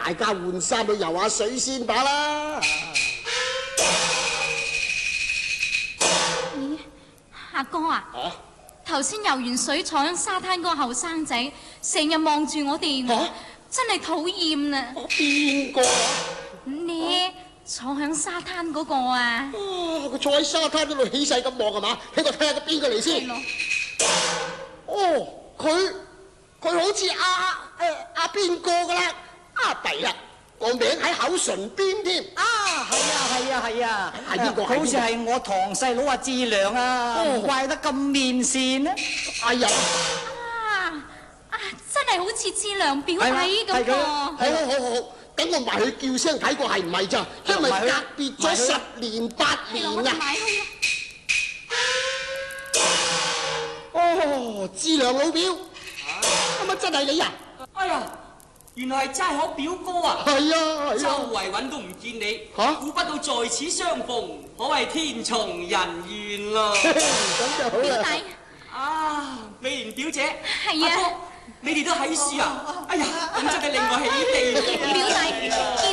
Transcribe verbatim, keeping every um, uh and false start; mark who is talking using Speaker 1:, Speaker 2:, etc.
Speaker 1: 大家換衫去游下水先把啦。
Speaker 2: 咦，阿哥啊，頭先游完水坐喺沙灘嗰個後生仔，成日望住我哋，
Speaker 1: 啊、
Speaker 2: 真係討厭啊！
Speaker 1: 邊個啊？
Speaker 2: 你坐喺沙灘嗰個啊？
Speaker 1: 佢坐喺沙灘嗰度起勢咁望係嘛？俾我睇下個邊個嚟先。哦，佢佢好似阿誒阿邊個噶啦？啊弊啦，個名喺口唇邊添。
Speaker 3: 啊，係啊係啊係啊，
Speaker 1: 係邊個？
Speaker 3: 好似係我堂細佬阿志良啊，唔怪得咁面善呢。
Speaker 1: 哎呀！
Speaker 2: 啊啊，真係好似志良表弟咁喎。
Speaker 1: 好好好好，等我埋去叫聲睇過係唔係咋？因為隔別咗十年八年啊。哦，志良老表，咁啊真係你啊！
Speaker 4: 哎呀，原來係齋可表哥啊！
Speaker 1: 係啊，
Speaker 4: 周圍揾都唔見你，
Speaker 1: 嚇，
Speaker 4: 估不到在此相逢，可謂天從人願咯。
Speaker 1: 咁就好啦。
Speaker 2: 表弟，
Speaker 4: 啊，美蓮表姐，
Speaker 2: 係啊，
Speaker 4: 阿哥，你哋都喺書啊！哎呀，咁真係令我喜氣。
Speaker 2: 表弟，